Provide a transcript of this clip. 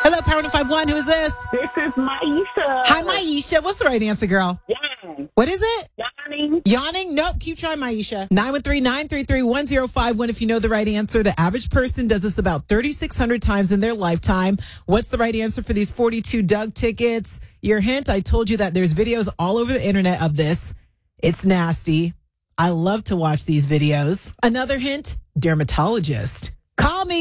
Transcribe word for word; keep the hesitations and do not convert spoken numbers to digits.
Hello, Power nine five one. Who is this? This is Maisha. Hi, Maisha. What's the right answer, girl? Yawn. What is it? Yawning. Yawning? Nope. Keep trying, Maisha. nine one three, nine three three, one zero five one if you know the right answer. The average person does this about thirty-six hundred times in their lifetime. What's the right answer for these forty-two Doug tickets? Your hint, I told you that there's videos all over the internet of this. It's nasty. I love to watch these videos. Another hint, dermatologist. Call me.